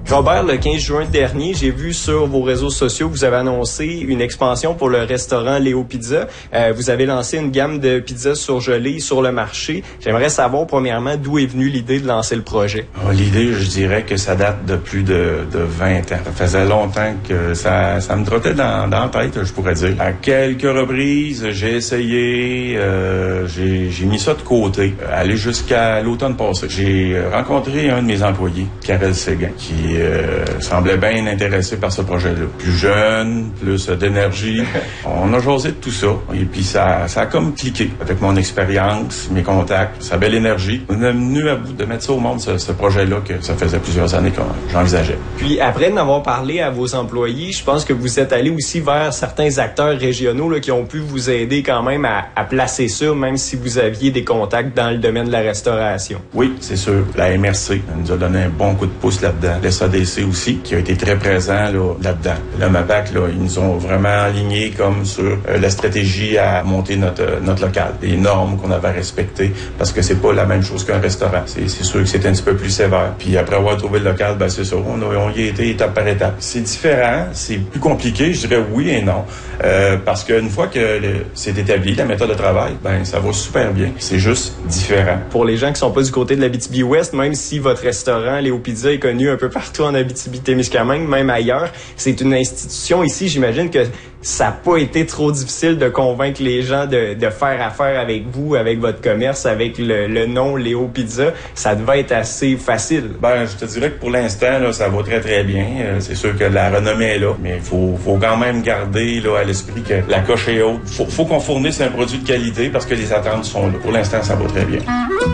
Robert, le 15 juin dernier, j'ai vu sur vos réseaux sociaux que vous avez annoncé une expansion pour le restaurant Léo Pizza. Vous avez lancé une gamme de pizzas surgelées sur le marché. J'aimerais savoir, premièrement, d'où est venue l'idée de lancer le projet. L'idée, je dirais que ça date de plus de 20 ans. Ça faisait longtemps que ça me trottait dans la tête, je pourrais dire. À quelques reprises, j'ai essayé, j'ai mis ça de côté, aller jusqu'à l'automne passé. J'ai rencontré un de mes employés, Karel Séguin, qui semblait bien intéressé par ce projet-là. Plus jeune, plus d'énergie. On a jasé de tout ça. Et puis ça a comme cliqué avec mon expérience, mes contacts, sa belle énergie. On est venu à bout de mettre ça au monde, ce projet-là, que ça faisait plusieurs années que j'envisageais. Puis après d'avoir parlé à vos employés, je pense que vous êtes allé aussi vers certains acteurs régionaux là, qui ont pu vous aider quand même à placer ça, même si vous aviez des contacts dans le domaine de la restauration. Oui, c'est sûr. La MRC nous a donné un bon coup de pouce là-dedans. SADC aussi, qui a été très présent là-dedans. Le MAPAC, ils nous ont vraiment alignés comme sur la stratégie à monter notre local. Les normes qu'on avait à respecter, parce que c'est pas la même chose qu'un restaurant. C'est sûr que c'était un petit peu plus sévère. Puis après avoir trouvé le local, c'est ça, on y a été étape par étape. C'est différent, c'est plus compliqué, je dirais oui et non. Parce qu'une fois que c'est établi, la méthode de travail, ça va super bien. C'est juste différent. Pour les gens qui sont pas du côté de l'Abitibi-Ouest, même si votre restaurant Léo Pizza est connu un peu partout en Abitibi-Témiscamingue, même ailleurs, c'est une institution ici, j'imagine que ça n'a pas été trop difficile de convaincre les gens de faire affaire avec vous, avec votre commerce, avec le nom Léo Pizza. Ça devait être assez facile. Je te dirais que pour l'instant, là, ça va très, très bien. C'est sûr que la renommée est là, mais faut quand même garder là, à l'esprit que la coche est haute. Faut qu'on fournisse un produit de qualité parce que les attentes sont là. Pour l'instant, ça va très bien.